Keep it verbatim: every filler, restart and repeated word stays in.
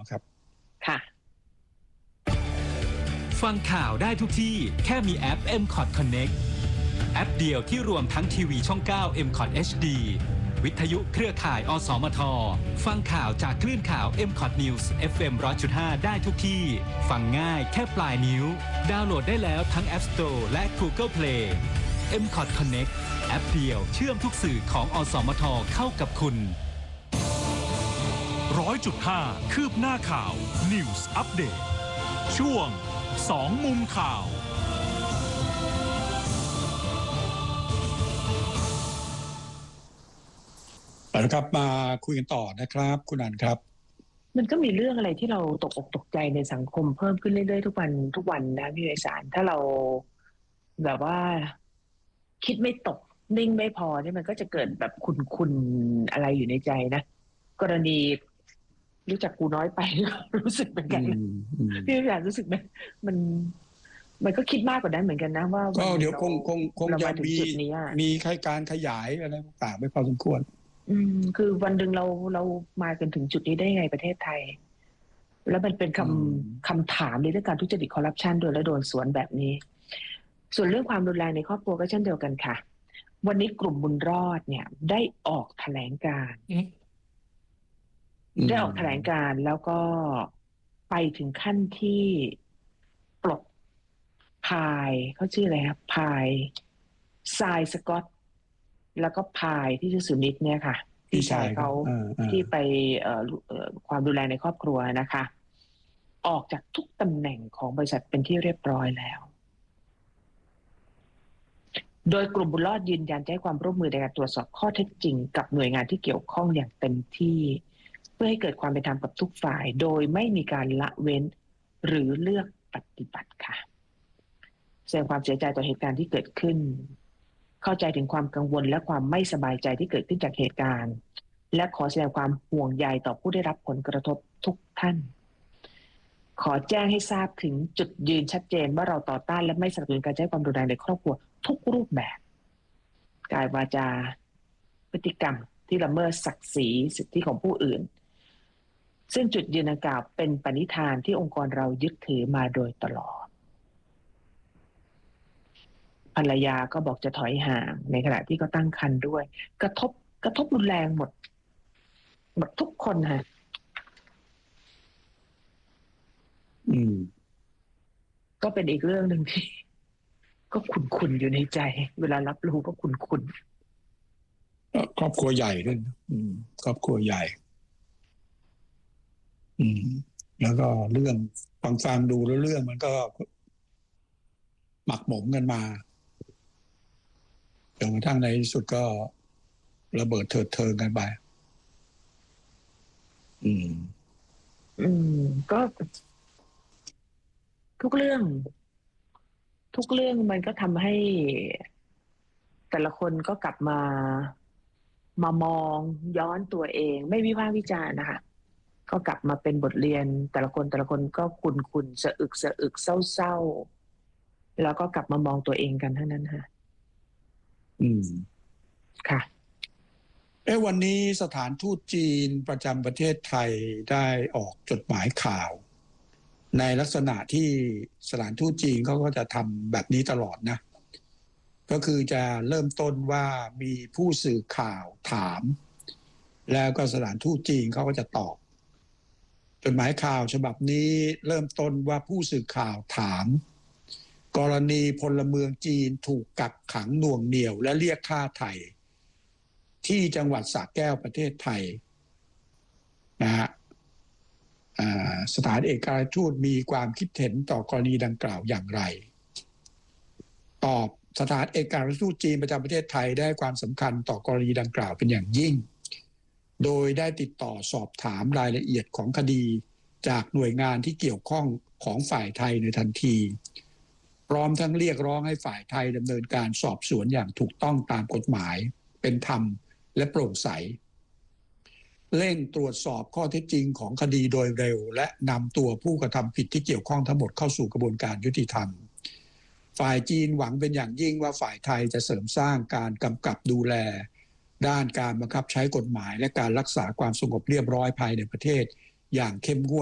ครับค่ะฟังข่าวได้ทุกที่แค่มีแอป เอ็ม คอท Connect แอปเดียวที่รวมทั้งทีวีช่อง เก้า เอ็ม คอท เอช ดี วิทยุเครือข่ายอสมทฟังข่าวจากคลื่นข่าว เอ็ม คอท News เอฟ เอ็ม หนึ่งร้อยจุดห้า ได้ทุกที่ฟังง่ายแค่ปลายนิ้วดาวน์โหลดได้แล้วทั้ง App Store และ Google Play เอ็ม คอท Connect แอปเดียวเชื่อมทุกสื่อของอสมทเข้ากับคุณร้อยจุดห้า คืบหน้าข่าว News Update ช่วงสองมุมข่าวนะครับมาคุยกันต่อนะครับคุณอันครับมันก็มีเรื่องอะไรที่เราตกอกตกใจในสังคมเพิ่มขึ้นเรื่อยๆทุกวันทุกวันนะพี่ไพศาลถ้าเราแบบว่าคิดไม่ตกนิ่งไม่พอเนี่ยมันก็จะเกิดแบบคุณๆอะไรอยู่ในใจนะกรณีรู้จักกูน้อยไปรู้สึกเหมือนกันพี่ไพศาลรู้สึกไหมมันมันก็คิดมากกว่านั้นเหมือนกันนะว่าก็เดี๋ยวคงคงคงจะมีมีใครการขยายอะไรต่างๆไม่พอสมควรอืมคือวันหนึ่งเราเรามากันถึงจุดนี้ได้ไงประเทศไทยแล้วมันเป็นคำคำถามในเรื่องการทุจริตคอร์รัปชันโดยแล้วโดนสวนแบบนี้ส่วนเรื่องความรุนแรงในครอบครัวก็เช่นเดียวกันค่ะวันนี้กลุ่มบุญรอดเนี่ยได้ออกแถลงการได้ออกแถลงการแล้วก็ไปถึงขั้นที่ปลดพายเขาชื่ออะไรครับพายทรายสกอตแล้วก็พายที่ชื่อสุนิตเนี่ยค่ะพี่ชายเขาที่ไปเอ่อความดูแลในครอบครัวนะคะออกจากทุกตำแหน่งของบริษัทเป็นที่เรียบร้อยแล้วโดยกลุ่มบุญรอดยืนยันจะให้ความร่วมมือในการตรวจสอบข้อเท็จจริงกับหน่วยงานที่เกี่ยวข้องอย่างเต็มที่เพื่อให้เกิดความเป็นธรรมกับทุกฝ่ายโดยไม่มีการละเว้นหรือเลือกปฏิบัติค่ะแสดงความเสียใจต่อเหตุการณ์ที่เกิดขึ้นเข้าใจถึงความกังวลและความไม่สบายใจที่เกิดขึ้นจากเหตุการณ์และขอแสดงความห่วงใยต่อผู้ได้รับผลกระทบทุกท่านขอแจ้งให้ทราบถึงจุดยืนชัดเจนว่าเราต่อต้านและไม่สนับสนุนการใช้ความรุนแรงในครอบครัวทุกรูปแบบกายวาจาพฤติกรรมที่ละเมิดศักดิ์ศรีสิทธิของผู้อื่นซึ่งจุดยืนดังกล่าวเป็นปณิธานที่องค์กรเรายึดถือมาโดยตลอดภรรยาก็บอกจะถอยห่างในขณะที่ก็ตั้งครรภ์ด้วยกระทบกระทบรุนแรงหมดหมดทุกคนค่ะอืมก็เป็นอีกเรื่องหนึ่งที่ก็ขุ่นๆอยู่ในใจเวลารับรู้ก็ขุ่นๆครอบครัวใหญ่ด้วยอืมครอบครัวใหญ่อืมแล้วก็เรื่องฟังฟังดูแล้วเรื่องมันก็หมักหมมกันมาจนกระทั่งในที่สุดก็ระเบิดเถิดเทิงกันไปอืมอืมก็ทุกเรื่องทุกเรื่องมันก็ทำให้แต่ละคนก็กลับมามามองย้อนตัวเองไม่วิพากษ์วิจารณ์นะคะก็กลับมาเป็นบทเรียนแต่ละคนแต่ละคนก็ขุ่นๆสะอึกสะอึกเศร้าๆแล้วก็กลับมามองตัวเองกันเท่านั้นค่ะอืมค่ะเอ้วันนี้สถานทูตจีนประจำประเทศไทยได้ออกจดหมายข่าวในลักษณะที่สถานทูตจีนเขาก็จะทำแบบนี้ตลอดนะก็คือจะเริ่มต้นว่ามีผู้สื่อข่าวถามแล้วก็สถานทูตจีนเขาก็จะตอบจดหมายข่าวฉบับนี้เริ่มต้นว่าผู้สื่อข่าวถามกรณีพลเมืองจีนถูกกักขังหน่วงเหนี่ยวและเรียกค่าไถ่ที่จังหวัดสระแก้วประเทศไทยนะฮะสถานเอกอัครราชทูตมีความคิดเห็นต่อกรณีดังกล่าวอย่างไรตอบสถานเอกอัครราชทูตจีนประจำประเทศไทยได้ความสำคัญต่อกรณีดังกล่าวเป็นอย่างยิ่งโดยได้ติดต่อสอบถามรายละเอียดของคดีจากหน่วยงานที่เกี่ยวข้องของฝ่ายไทยในทันทีพร้อมทั้งเรียกร้องให้ฝ่ายไทยดำเนินการสอบสวนอย่างถูกต้องตามกฎหมายเป็นธรรมและโปร่งใสเร่งตรวจสอบข้อเท็จจริงของคดีโดยเร็วและนำตัวผู้กระทำผิดที่เกี่ยวข้องทั้งหมดเข้าสู่กระบวนการยุติธรรมฝ่ายจีนหวังเป็นอย่างยิ่งว่าฝ่ายไทยจะเสริมสร้างการกำกับดูแลด้านการบังคับใช้กฎหมายและการรักษาความสงบเรียบร้อยภายในประเทศอย่างเข้มงวด